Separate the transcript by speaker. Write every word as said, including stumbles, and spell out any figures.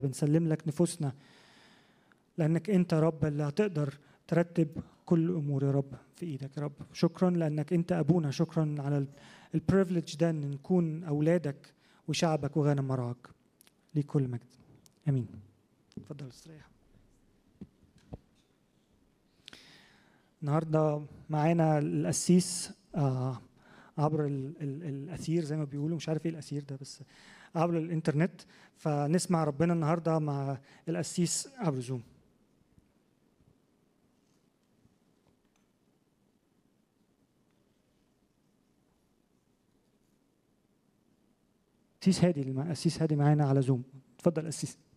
Speaker 1: بنسلم لك نفوسنا، لأنك أنت رب اللي هتقدر ترتب كل أمور يا رب في إيدك يا رب. شكرا لأنك أنت أبونا، شكرا على البريفليج ده أن نكون أولادك وشعبك وغنم مرعاك. ليك كل مجد. أمين. اتفضل استريح. النهارده معانا القسيس آه عبر ال ال الأثير زي ما بيقولوا، مش عارف ايه الأثير ده بس عبر الإنترنت، فنسمع ربنا النهارده مع القسيس عبر زوم. قسيس هادي، القسيس هادي معانا على زوم. اتفضل قسيس.